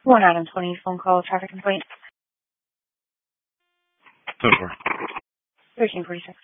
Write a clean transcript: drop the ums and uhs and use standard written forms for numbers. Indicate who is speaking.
Speaker 1: 1 out of 20 phone call traffic complaint.
Speaker 2: 24.
Speaker 1: 1346.